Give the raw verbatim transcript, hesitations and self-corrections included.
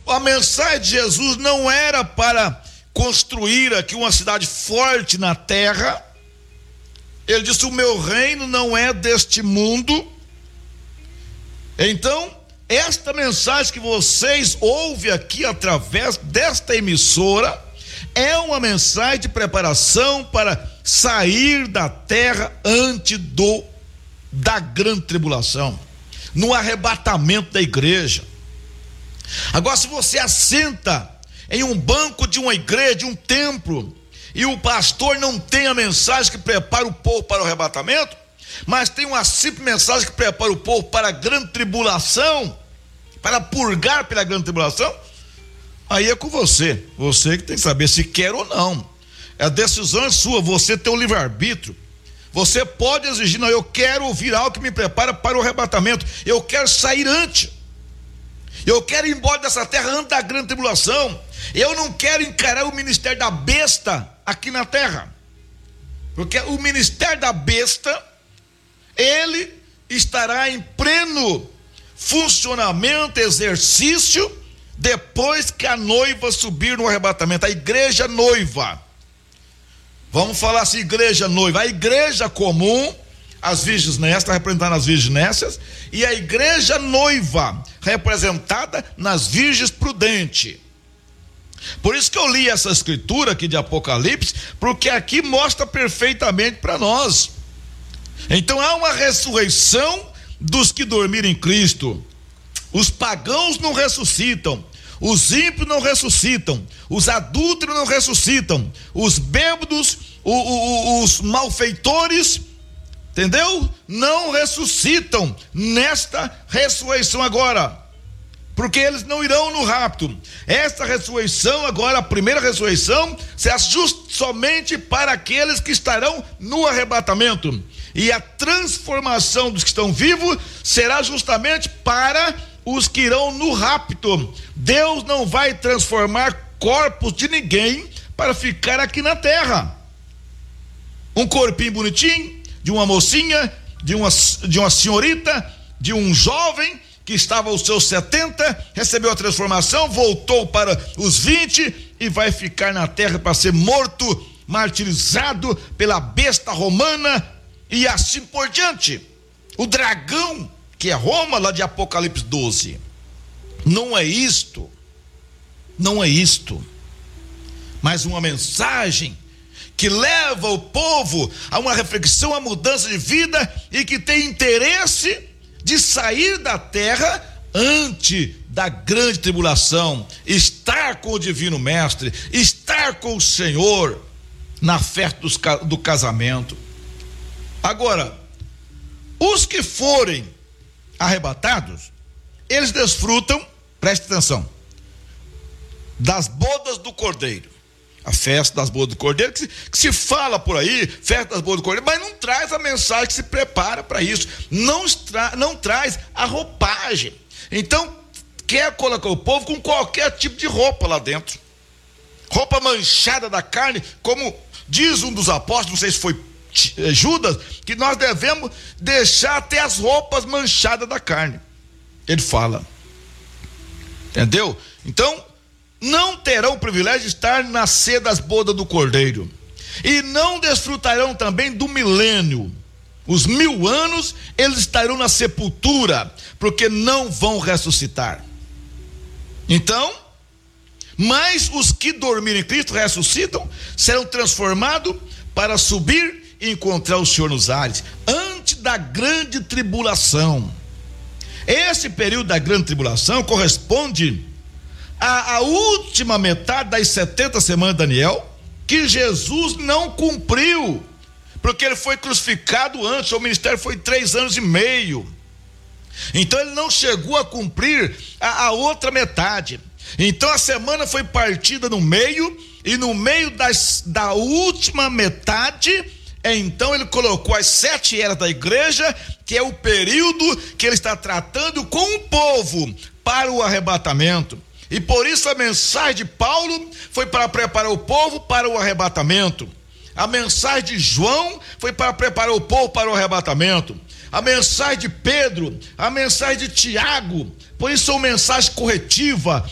A mensagem de Jesus não era para construir aqui uma cidade forte na terra. Ele disse: o meu reino não é deste mundo. Então, esta mensagem que vocês ouvem aqui através desta emissora é uma mensagem de preparação para sair da terra antes do da grande tribulação, no arrebatamento da igreja. Agora, se você assenta em um banco de uma igreja, de um templo, e o pastor não tem a mensagem que prepara o povo para o arrebatamento, mas tem uma simples mensagem que prepara o povo para a grande tribulação, para purgar pela grande tribulação, aí é com você, você que tem que saber se quer ou não. A decisão é sua, você tem o livre-arbítrio. Você pode exigir: não, eu quero ouvir algo que me prepara para o arrebatamento, eu quero sair antes, eu quero ir embora dessa terra antes da grande tribulação, eu não quero encarar o ministério da besta aqui na terra, porque o ministério da besta, ele estará em pleno funcionamento, exercício, depois que a noiva subir no arrebatamento, a igreja noiva. Vamos falar assim, igreja noiva. A igreja comum, as virgens nécias, está representando as virgens nécias, e a igreja noiva, representada nas virgens prudentes. Por isso que eu li essa escritura aqui de Apocalipse, porque aqui mostra perfeitamente para nós. Então há uma ressurreição dos que dormiram em Cristo. Os pagãos não ressuscitam, os ímpios não ressuscitam, os adúlteros não ressuscitam, os bêbados, o, o, os malfeitores, entendeu? Não ressuscitam nesta ressurreição agora, porque eles não irão no rapto. Esta ressurreição agora, a primeira ressurreição, será just, somente para aqueles que estarão no arrebatamento, e a transformação dos que estão vivos será justamente para os que irão no rapto. Deus não vai transformar corpos de ninguém para ficar aqui na terra. Um corpinho bonitinho, de uma mocinha, de uma, de uma senhorita, de um jovem que estava aos seus setenta, recebeu a transformação, voltou para os vinte e vai ficar na terra para ser morto, martirizado pela besta romana e assim por diante. O dragão, que é Roma, lá de Apocalipse doze. Não é isto, não é isto, mas uma mensagem que leva o povo a uma reflexão, a mudança de vida, e que tem interesse de sair da terra antes da grande tribulação, estar com o divino mestre, estar com o Senhor na festa dos, do casamento. Agora, os que forem arrebatados, eles desfrutam, preste atenção, das bodas do Cordeiro. A festa das bodas do Cordeiro, que se, que se fala por aí, festa das bodas do Cordeiro, mas não traz a mensagem que se prepara para isso, não, tra, não traz a roupagem. Então, quer colocar o povo com qualquer tipo de roupa lá dentro, roupa manchada da carne, como diz um dos apóstolos, não sei se foi Judas, que nós devemos deixar até as roupas manchadas da carne. Ele fala, entendeu? Então, não terão o privilégio de estar na ceia das bodas do Cordeiro, e não desfrutarão também do milênio. Os mil anos eles estarão na sepultura, porque não vão ressuscitar. Então, mas os que dormirem em Cristo ressuscitam, serão transformados para subir e encontrar o Senhor nos ares, antes da grande tribulação. Esse período da grande tribulação corresponde à, à última metade das setenta semanas de Daniel, que Jesus não cumpriu, porque ele foi crucificado antes, o ministério foi três anos e meio, então ele não chegou a cumprir a, a outra metade. Então a semana foi partida no meio, e no meio das, da última metade, então ele colocou as sete eras da igreja, que é o período que ele está tratando com o povo para o arrebatamento. E por isso a mensagem de Paulo foi para preparar o povo para o arrebatamento. A mensagem de João foi para preparar o povo para o arrebatamento. A mensagem de Pedro, a mensagem de Tiago, por isso são mensagens corretivas,